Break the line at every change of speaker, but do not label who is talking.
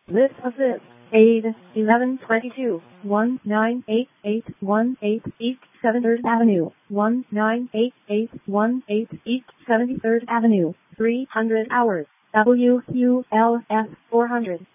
List of this. Aid, 1122, 198818 East 73rd Avenue, 198818 East 73rd Avenue, 300 hours, WQLS 400.